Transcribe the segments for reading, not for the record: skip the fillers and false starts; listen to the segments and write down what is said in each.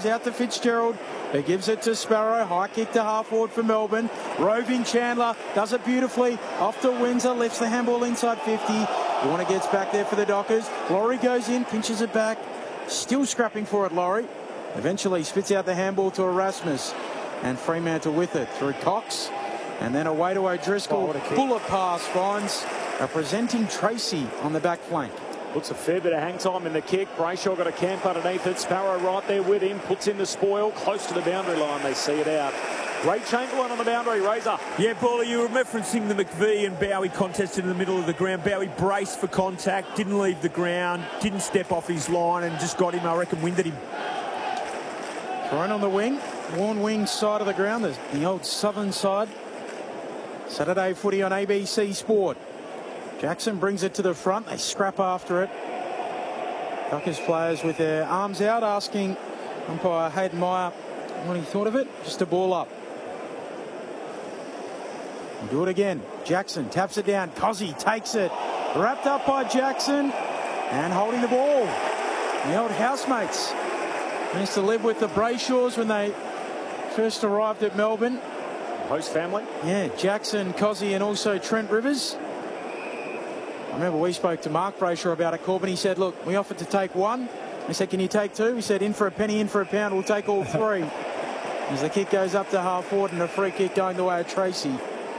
comes out to Fitzgerald, who gives it to Sparrow. High kick to half forward for Melbourne. Roving Chandler does it beautifully. Off to Windsor, lifts the handball inside 50. Warner gets back there for the Dockers. Laurie goes in, pinches it back. Still scrapping for it, Laurie. Eventually spits out the handball to Erasmus. And Fremantle with it through Cox. And then away to O'Driscoll. Bullet pass finds a presenting Tracy on the back flank. Looks a fair bit of hang time in the kick. Brayshaw got a camp underneath it. Sparrow right there with him. Puts in the spoil. Close to the boundary line. They see it out. Ray Chamberlain on the boundary. Razor. Yeah, Baller, you were referencing the McVie and Bowie contest in the middle of the ground. Bowie braced for contact. Didn't leave the ground. Didn't step off his line and just got him, I reckon, winded him. Thrown on the wing. Warn wing side of the ground. There's the old southern side. Saturday footy on ABC Sport. Jackson brings it to the front. They scrap after it. Dockers players with their arms out asking umpire Hayden Meyer what he thought of it. Just a ball up. We'll do it again. Jackson taps it down. Cozzy takes it. Wrapped up by Jackson and holding the ball. The old housemates used to live with the Brayshaws when they first arrived at Melbourne. Host family? Yeah, Jackson, Cozzy and also Trent Rivers. I remember we spoke to Mark Brayshaw about it, Corbin. He said, look, we offered to take one. I said, can you take two? He said, in for a penny, in for a pound, we'll take all three. As the kick goes up to half forward and a free kick going the way of Tracy.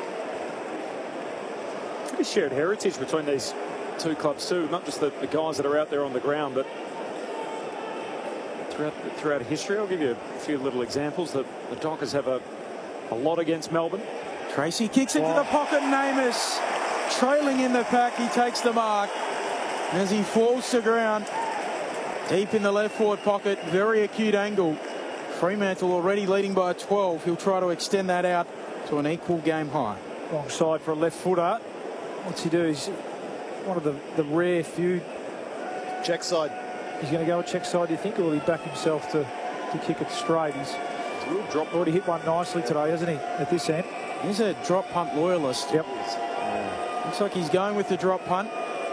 Pretty shared heritage between these two clubs too. Not just the guys that are out there on the ground, but throughout history. I'll give you a few little examples. The Dockers have a lot against Melbourne. Tracy kicks into the pocket and Amos trailing in the pack. He takes the mark as he falls to ground deep in the left forward pocket. Very acute angle. Fremantle already leading by 12. He'll try to extend that out to an equal game high. Wrong side for a left footer. What's he do? He's one of the rare few. Check side. He's going to go a check side, do you think, or will he back himself to kick it straight? He's already hit one nicely today, hasn't he, at this end? He's a drop punt loyalist. Yep. Looks like he's going with the drop punt.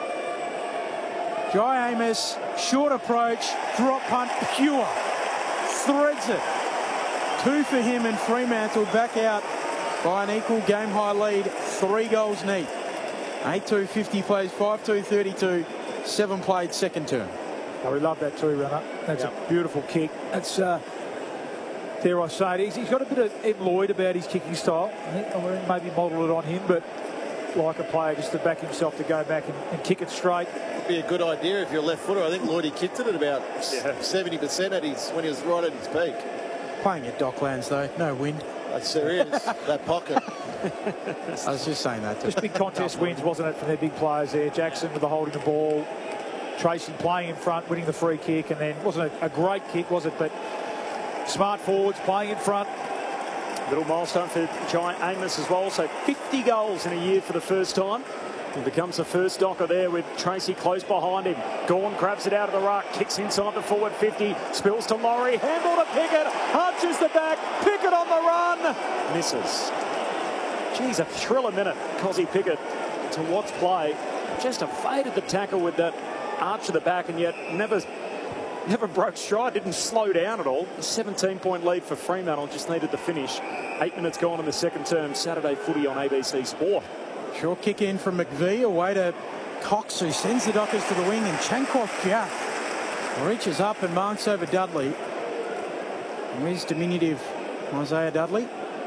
Jai Amos, short approach, drop punt, pure. Threads it. 2 for him and Fremantle back out by an equal game high lead. 3 goals neat. 8-2, 50 plays, 5-2, 32. 7 played second term. Oh, we love that too, runner. That's a beautiful kick. That's, dare I say it, he's got a bit of Ed Lloyd about his kicking style. I think maybe model it on him, but like a player just to back himself to go back and kick it straight. Would be a good idea if you're a left footer. I think Lloydie kicked it at about 70% when he was right at his peak. Playing at Docklands though, no wind. That's serious. That pocket. I was just saying that. Just big contest wins, wasn't it, from their big players there? Jackson with the holding the ball. Tracy playing in front, winning the free kick, and then wasn't a great kick, was it? But smart forwards playing in front. Little milestone for Giant Amos as well. So 50 goals in a year for the first time. He becomes the first Docker there with Tracy close behind him. Gawn grabs it out of the ruck, kicks inside the forward 50, spills to Laurie, handball to Pickett, arches the back, Pickett on the run, misses. Geez, a thriller minute, Cozzy Pickett to watch play. Just evaded the tackle with that arch of the back and yet never broke stride, didn't slow down at all. A 17-point lead for Fremantle, just needed the finish. 8 minutes gone in the second term. Saturday footy on ABC Sport. Short kick in from McVie, away to Cox, who sends the Dockers to the wing, and Chankov Jaff reaches up and marks over Dudley. And here's diminutive Isaiah Dudley.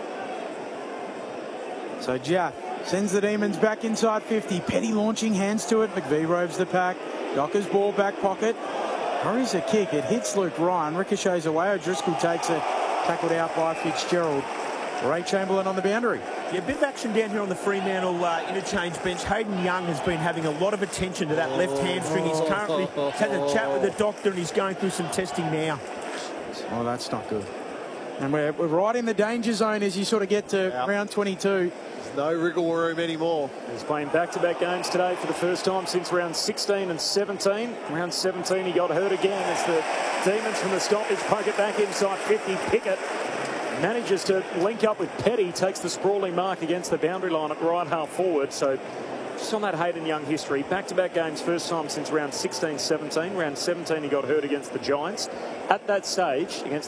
So Jaff sends the Demons back inside 50. Petty launching, hands to it. McVie roves the pack. Dockers ball back pocket. Hurries a kick. It hits Luke Ryan. Ricochets away. O'Driscoll takes it. Tackled out by Fitzgerald. Ray Chamberlain on the boundary. Yeah, a bit of action down here on the Fremantle interchange bench. Hayden Young has been having a lot of attention to that left hamstring. He's currently had a chat with the doctor and he's going through some testing now. Oh, that's not good. And we're right in the danger zone as you sort of get to round 22. There's no wriggle room anymore. He's playing back-to-back games today for the first time since round 16 and 17. Round 17, he got hurt again as the Demons from the stoppage poke it back inside 50. Pickett manages to link up with Petty, takes the sprawling mark against the boundary line at right half forward. So just on that Hayden Young history, back-to-back games, first time since round 16-17. Round 17, he got hurt against the Giants. At that stage, against